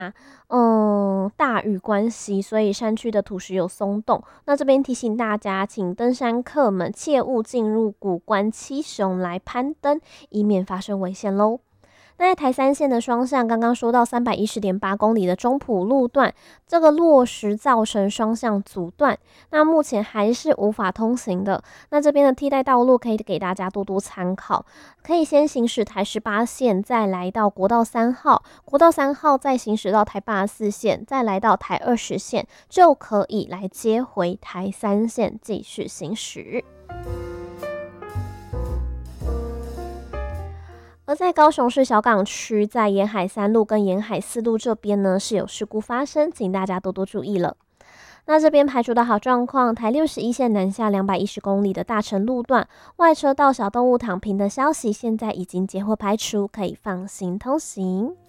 大雨关系，所以山区的土石有松动。那这边提醒大家，请登山客们切勿进入古关七雄来攀登，以免发生危险喽。那在台三线的双向，刚刚说到310.8公里的中埔路段，这个落石造成双向阻断，那目前还是无法通行的。那这边的替代道路可以给大家多多参考，可以先行驶台18线，再来到国道3号，国道3号再行驶到台84线，再来到台20线，就可以来接回台3线继续行驶。而在高雄市小港区，在沿海3路跟沿海4路这边呢是有事故发生，请大家多多注意了。那这边排除的好状况，台61线南下210公里的大成路段，外车道小动物躺平的消息，现在已经结获排除，可以放心通行。